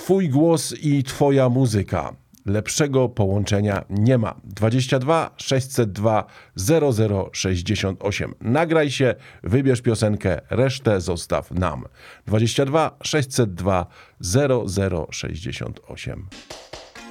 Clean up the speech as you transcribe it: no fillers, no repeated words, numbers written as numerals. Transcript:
Twój głos i Twoja muzyka. Lepszego połączenia nie ma. 22 602 0068. Nagraj się, wybierz piosenkę, resztę zostaw nam. 22 602 0068.